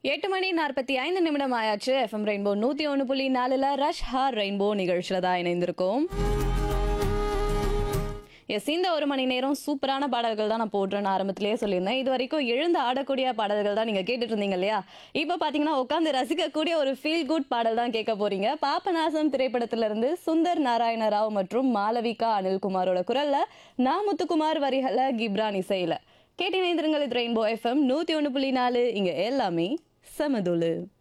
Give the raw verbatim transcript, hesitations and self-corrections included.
எட்டு மணி நாற்பத்தி ஐந்து நிமிடம் ஆயாச்சு. எஃப்எம் ரெயின்போ நூத்தி ஒன்று புள்ளி நாலுல ரஷ் ஹார் ரெயின்போ நிகழ்ச்சியில தான் இணைந்திருக்கோம். எஸ், இந்த ஒரு மணி நேரம் சூப்பரான பாடல்கள் தான் நான் போடுறேன்னு ஆரம்பத்திலேயே சொல்லியிருந்தேன். இது வரைக்கும் எழுந்து ஆடக்கூடிய பாடல்கள் தான் நீங்க கேட்டுட்டு இருந்தீங்க இல்லையா? இப்போ பாத்தீங்கன்னா உட்காந்து ரசிக்கக்கூடிய ஒரு ஃபீல் குட் பாடல் தான் கேட்க போறீங்க. பாபநாசம் திரைப்படத்துல இருந்து சுந்தர் நாராயண ராவ் மற்றும் மாளவிகா அனில்குமாரோட குரல்ல நா முத்துக்குமார் வரிகள கிப்ரான் இசையில கேட்டினைந்திருங்கள். இது ரெயின்போ எஃப்எம் நூத்தி ஒன்று புள்ளி நாலு. இங்க எல்லாமே சமதுளு.